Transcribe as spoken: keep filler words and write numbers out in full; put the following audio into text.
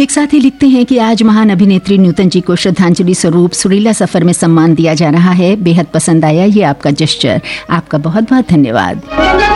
एक साथी लिखते हैं कि आज महान अभिनेत्री न्यूटन जी को श्रद्धांजलि स्वरूप सुरीला सफर में सम्मान दिया जा रहा है। बेहद पसंद आया ये आपका जेस्चर, आपका बहुत बहुत धन्यवाद।